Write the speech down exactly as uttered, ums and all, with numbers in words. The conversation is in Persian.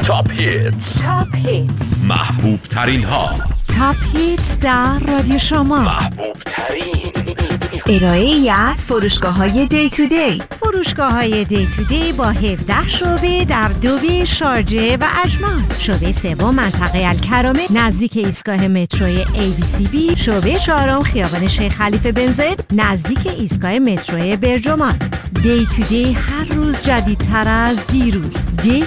تاپ هیتز. تاپ هیتز، محبوب ترین ها. تاپ هیتز در رادیو شما. محبوب ترین ارائه ای از فروشگاه های دی تو دی. فروشگاه های دی تو دی با هفده شعبه در دوبی، شارجه و اجمان. شعبه سوم منطقه الکرامه نزدیک ایستگاه متروی ای بی سی بی. شعبه چهارم خیابان شیخ خلیفه بن زاید نزدیک ایستگاه متروی برجمان. دی تو دی هر روز جدیدتر از دیروز. دی